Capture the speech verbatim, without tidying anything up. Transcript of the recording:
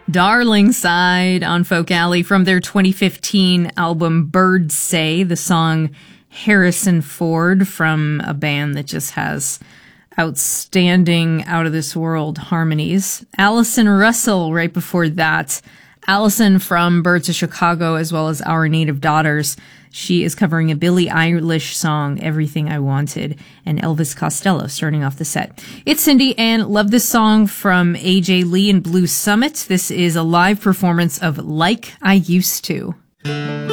Darling Side on Folk Alley from their twenty fifteen album Birds Say, the song Harrison Ford from a band that just has outstanding, out-of-this-world harmonies. Allison Russell right before that. Allison from Birds of Chicago, as well as Our Native Daughters. She is covering a Billie Eilish song, Everything I Wanted, and Elvis Costello starting off the set. It's Cindy, and love this song from A J Lee and Blue Summit. This is a live performance of Like I Used To.